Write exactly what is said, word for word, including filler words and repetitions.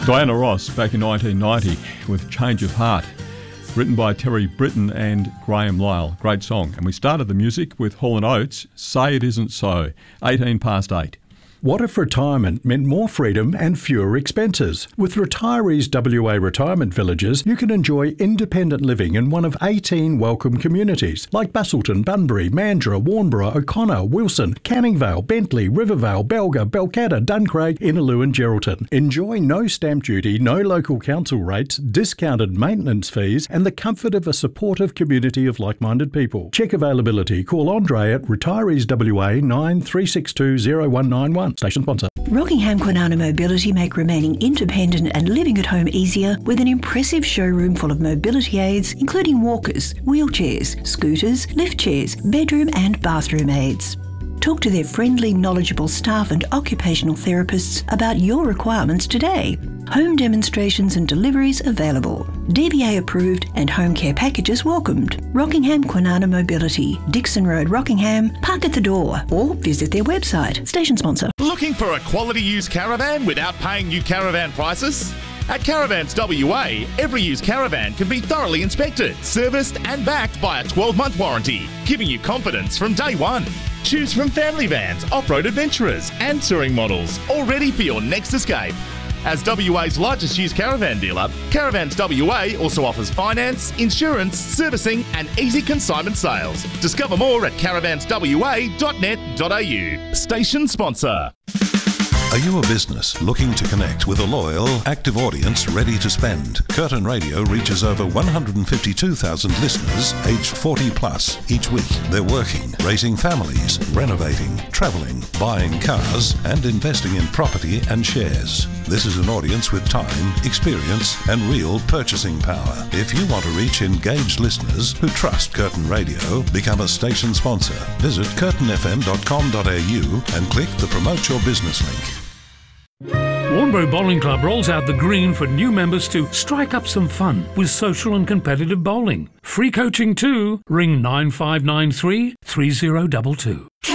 Diana Ross back in nineteen ninety with Change of Heart, written by Terry Britton and Graham Lyle. Great song. And we started the music with Hall and Oates, Say It Isn't So, eighteen past eight. What if retirement meant more freedom and fewer expenses? With Retirees W A Retirement Villages, you can enjoy independent living in one of eighteen welcome communities like Busselton, Bunbury, Mandurah, Warnborough, O'Connor, Wilson, Canning Vale, Bentley, Rivervale, Belga, Belcatta, Duncraig, Innaloo and Geraldton. Enjoy no stamp duty, no local council rates, discounted maintenance fees and the comfort of a supportive community of like-minded people. Check availability. Call Andre at Retirees W A nine three six two zero one nine one. Station sponsor. Rockingham Kwinana Mobility make remaining independent and living at home easier with an impressive showroom full of mobility aids, including walkers, wheelchairs, scooters, lift chairs, bedroom and bathroom aids. Talk to their friendly, knowledgeable staff and occupational therapists about your requirements today. Home demonstrations and deliveries available. D B A approved and home care packages welcomed. Rockingham Kwinana Mobility, Dixon Road, Rockingham. Park at the door or visit their website. Station sponsor. Looking for a quality used caravan without paying new caravan prices? At Caravans W A, every used caravan can be thoroughly inspected, serviced and backed by a twelve month warranty, giving you confidence from day one. Choose from family vans, off-road adventurers and touring models, all ready for your next escape. As W A's largest used caravan dealer, Caravans W A also offers finance, insurance, servicing and easy consignment sales. Discover more at caravans w a dot net dot a u. Station sponsor. Are you a business looking to connect with a loyal, active audience ready to spend? Curtin Radio reaches over one hundred fifty-two thousand listeners aged forty plus each week. They're working, raising families, renovating, travelling, buying cars and investing in property and shares. This is an audience with time, experience and real purchasing power. If you want to reach engaged listeners who trust Curtin Radio, become a station sponsor. Visit curtin f m dot com dot a u and click the Promote Your Business link. Warnbro Bowling Club rolls out the green for new members to strike up some fun with social and competitive bowling. Free coaching too. Ring nine five nine three, three zero two two.